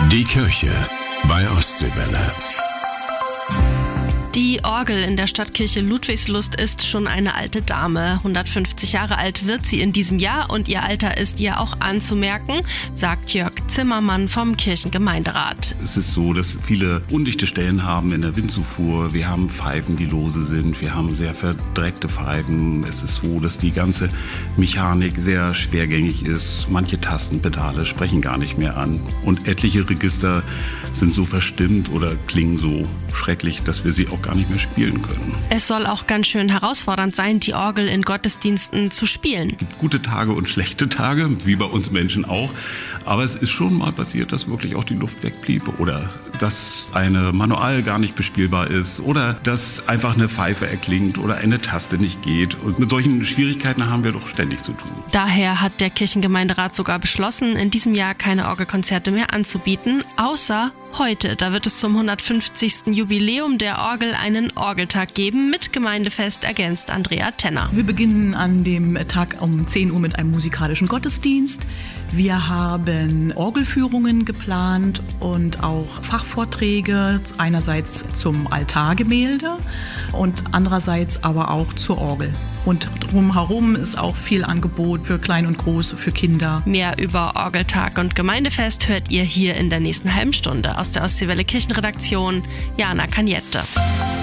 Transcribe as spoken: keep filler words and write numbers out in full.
Die Kirche bei Ostseewelle. Die Orgel in der Stadtkirche Ludwigslust ist schon eine alte Dame. hundertfünfzig Jahre alt wird sie in diesem Jahr und ihr Alter ist ihr auch anzumerken, sagt Jörg Zimmermann vom Kirchengemeinderat. Es ist so, dass viele undichte Stellen haben in der Windzufuhr. Wir haben Pfeifen, die lose sind. Wir haben sehr verdreckte Pfeifen. Es ist so, dass die ganze Mechanik sehr schwergängig ist. Manche Tastenpedale sprechen gar nicht mehr an. Und etliche Register sind so verstimmt oder klingen so schrecklich, dass wir sie auch gar nicht mehr spielen können. Es soll auch ganz schön herausfordernd sein, die Orgel in Gottesdiensten zu spielen. Es gibt gute Tage und schlechte Tage, wie bei uns Menschen auch. Aber es ist schon mal passiert, dass wirklich auch die Luft wegblieb oder dass eine Manual gar nicht bespielbar ist oder dass einfach eine Pfeife erklingt oder eine Taste nicht geht. Und mit solchen Schwierigkeiten haben wir doch ständig zu tun. Daher hat der Kirchengemeinderat sogar beschlossen, in diesem Jahr keine Orgelkonzerte mehr anzubieten, außer heute. Da wird es zum hundertfünfzigsten Jubiläum der Orgel einen Orgeltag geben, mit Gemeindefest, ergänzt Andrea Tenner. Wir beginnen an dem Tag um zehn Uhr mit einem musikalischen Gottesdienst. Wir haben Orgelführungen geplant und auch Fachvorträge, einerseits zum Altargemälde und andererseits aber auch zur Orgel. Und drumherum ist auch viel Angebot für Klein und Groß, für Kinder. Mehr über Orgeltag und Gemeindefest hört ihr hier in der nächsten halben Stunde. Aus der Ostseewelle Kirchenredaktion, Jana Kaniette.